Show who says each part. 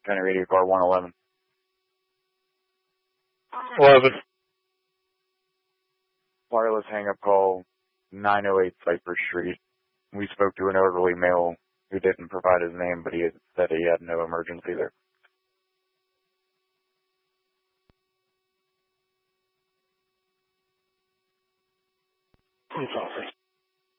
Speaker 1: County Radio Car 111.
Speaker 2: 11.
Speaker 1: Wireless hang-up call 908 Cypress Street. We spoke to an elderly male who didn't provide his name, but he said he had no emergency there.
Speaker 2: Police officer.